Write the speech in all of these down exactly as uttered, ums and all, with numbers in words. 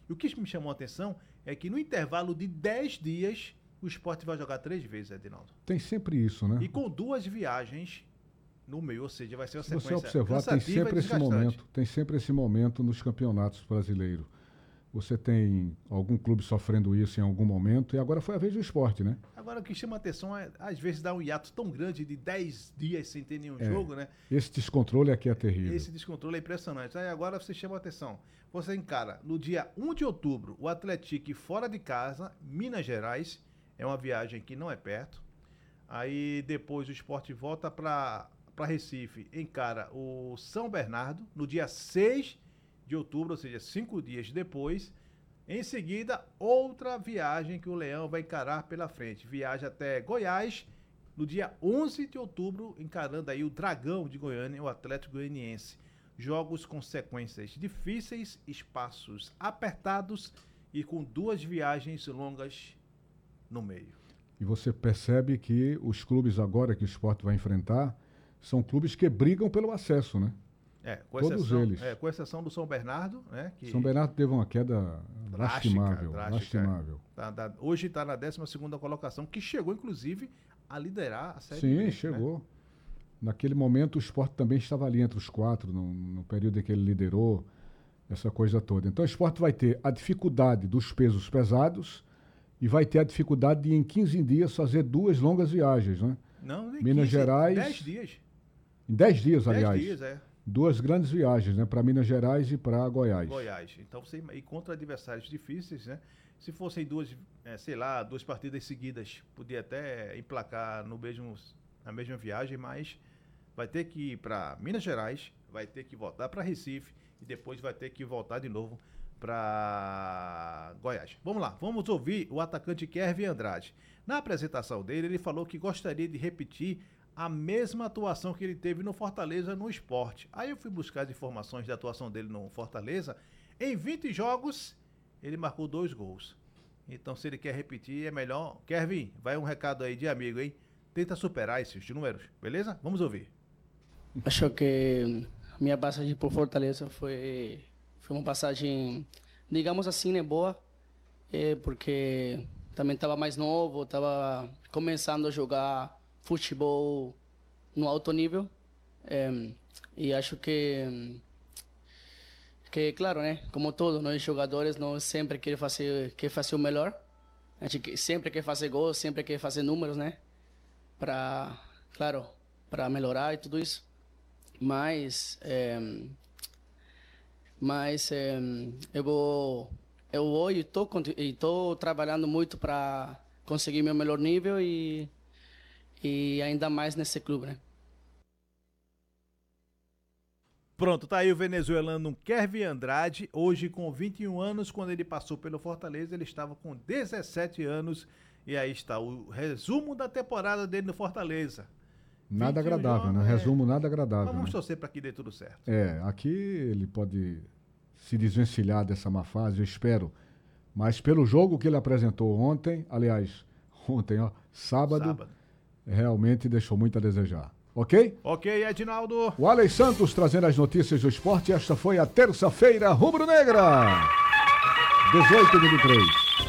E o que me chamou a atenção é que no intervalo de dez dias, o Sport vai jogar três vezes, Edinaldo. Tem sempre isso, né? E com duas viagens no meio, ou seja, vai ser uma Se sequência você observar, tem sempre esse momento, tem sempre esse momento nos campeonatos brasileiros. Você tem algum clube sofrendo isso em algum momento, e agora foi a vez do Sport, né? Agora, o que chama a atenção é, às vezes, dar um hiato tão grande de dez dias sem ter nenhum É, jogo, né? Esse descontrole aqui é terrível. Esse descontrole é impressionante. Aí agora você chama a atenção. Você encara, no dia um de outubro, o Atlético fora de casa, Minas Gerais, é uma viagem que não é perto. Aí depois o Sport volta para para Recife, encara o São Bernardo, no dia seis de outubro, ou seja, cinco dias depois. Em seguida, outra viagem que o Leão vai encarar pela frente. Viaja até Goiás, no dia onze de outubro, encarando aí o Dragão de Goiânia, o Atlético Goianiense. Jogos com sequências difíceis, espaços apertados e com duas viagens longas no meio. E você percebe que os clubes agora que o Sport vai enfrentar são clubes que brigam pelo acesso, né? É, com Todos exceção, eles. É, com exceção do São Bernardo, né? Que São Bernardo teve uma queda drástica, lastimável. drástica, lastimável. Tá, tá, hoje está na décima segunda colocação, que chegou, inclusive, a liderar a Série Sim, B, chegou. Né? Naquele momento o Sport também estava ali entre os quatro, no, no período em que ele liderou, essa coisa toda. Então o Sport vai ter a dificuldade dos pesos pesados e vai ter a dificuldade de em quinze dias fazer duas longas viagens, né? Não, nem Minas quinze, Gerais. dez dias. Em dez dias, aliás. dez dias, é. Duas grandes viagens, né? Para Minas Gerais e para Goiás. Goiás. Então você e contra adversários difíceis, né? Se fossem duas, é, sei lá, duas partidas seguidas, podia até emplacar no mesmo, na mesma viagem, mas vai ter que ir para Minas Gerais, vai ter que voltar para Recife e depois vai ter que voltar de novo para Goiás. Vamos lá, vamos ouvir o atacante Kervin Andrade. Na apresentação dele, ele falou que gostaria de repetir a mesma atuação que ele teve no Fortaleza no Sport. Aí eu fui buscar as informações da atuação dele no Fortaleza. Em vinte jogos, ele marcou dois gols. Então, se ele quer repetir, é melhor. Kervin, vai um recado aí de amigo, hein? Tenta superar esses números, beleza? Vamos ouvir. Acho que minha passagem por Fortaleza foi, foi uma passagem, digamos assim, né, boa. É, porque também estava mais novo, estava começando a jogar futebol no alto nível, é, e acho que que claro, né, como todos nós jogadores, nós sempre quer fazer quer fazer o melhor, a gente sempre quer fazer gols, sempre quer fazer números, né, para claro, para melhorar e tudo isso, mas é, mas é, eu vou eu hoje estou estou trabalhando muito para conseguir meu melhor nível e E ainda mais nesse clube, né? Pronto, tá aí o venezuelano Kervin Andrade, hoje com vinte e um anos. Quando ele passou pelo Fortaleza, ele estava com dezessete anos. E aí está o resumo da temporada dele no Fortaleza. Nada agradável, né? É... Resumo, nada agradável. Mas vamos né? torcer para que dê tudo certo. É, aqui ele pode se desvencilhar dessa má fase, eu espero. Mas pelo jogo que ele apresentou ontem, aliás, ontem, ó, sábado, sábado. realmente deixou muito a desejar. Ok? Ok, Edinaldo. O Alex Santos trazendo as notícias do esporte. Esta foi a terça-feira rubro-negra. dezoito de três.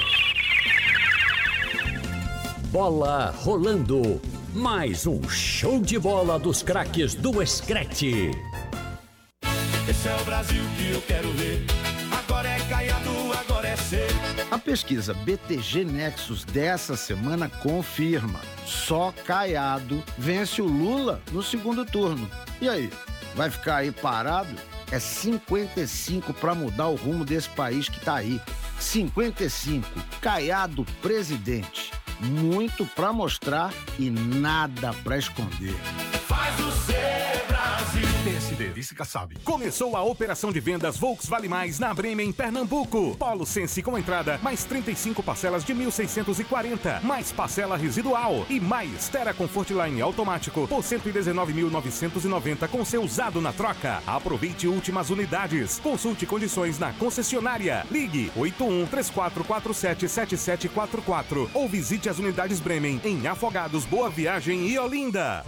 Bola rolando. Mais um show de bola dos craques do Screte. Esse é o Brasil que eu quero ver. Agora é Caiado, agora é C. A pesquisa B T G Nexus dessa semana confirma. Só Caiado vence o Lula no segundo turno. E aí, vai ficar aí parado? É cinquenta e cinco para mudar o rumo desse país que tá aí. cinquenta e cinco, Caiado presidente. Muito para mostrar e nada para esconder. Faz o C, Brasil. P S D Vice Kassab. Começou a operação de vendas Volks Vale Mais na Bremen, Pernambuco. Polo Sense com entrada, mais trinta e cinco parcelas de mil seiscentos e quarenta, mais parcela residual e mais Terra Comfortline automático por cento e dezenove mil novecentos e noventa com seu usado na troca. Aproveite últimas unidades. Consulte condições na concessionária. Ligue oito um três quatro quatro sete sete sete quatro quatro ou visite as unidades Bremen em Afogados, Boa Viagem e Olinda.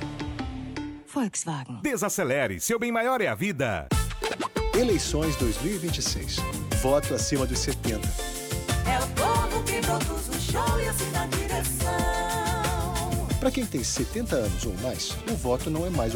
Volkswagen. Desacelere, seu bem maior é a vida. Eleições dois mil e vinte e seis. Voto acima dos setenta. É o povo que produz o show e assina a direção. Para quem tem setenta anos ou mais, o voto não é mais